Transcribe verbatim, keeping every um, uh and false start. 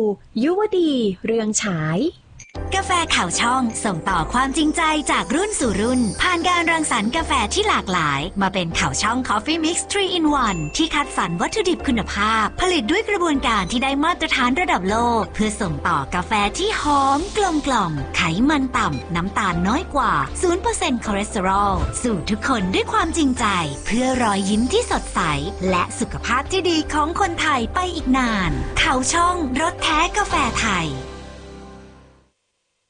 ยุวดีเรืองฉายกาแฟข่าวช่องส่งต่อความจริงใจจากรุ่นสู่รุ่นผ่านการรังสรรค์กาแฟที่หลากหลายมาเป็นข่าวช่อง Coffee Mix ทรี in วัน ที่คัดสรรวัตถุดิบคุณภาพผลิตด้วยกระบวนการที่ได้มาตรฐานระดับโลกเพื่อส่งต่อกาแฟที่หอมกลมกล่อมไขมันต่ำน้ำตาลน้อยกว่า ศูนย์เปอร์เซ็นต์ คอเลสเตอรอลสู่ทุกคนด้วยความจริงใจเพื่อรอยยิ้มที่สดใสและสุขภาพที่ดีของคนไทยไปอีกนานข่าวช่องรสแท้กาแฟไทย